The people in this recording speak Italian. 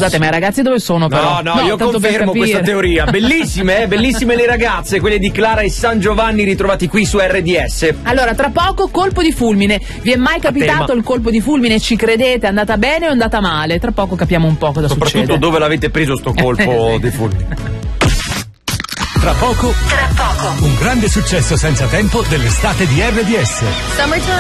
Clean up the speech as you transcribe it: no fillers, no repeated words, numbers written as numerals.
Scusate, ma i ragazzi dove sono però? No, io confermo questa teoria. Bellissime le ragazze, quelle di Clara e San Giovanni, ritrovati qui su RDS. Allora, tra poco colpo di fulmine. Vi è mai capitato il colpo di fulmine? Ci credete? È andata bene o è andata male? Tra poco capiamo un po' cosa succede. Soprattutto dove l'avete preso sto colpo di fulmine. Tra poco, un grande successo senza tempo dell'estate di RDS. Summertime.